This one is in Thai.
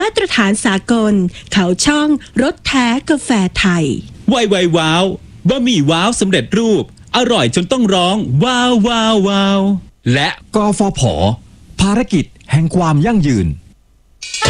มาตรฐานสากลเขาช่องรสแท้กาแฟไทยไวว้าวบะหมี่ว้าวสำเร็จรูปอร่อยจนต้องร้องว้าวว้าวว้าวและกฟผ.ภารกิจแห่งความยั่งยืน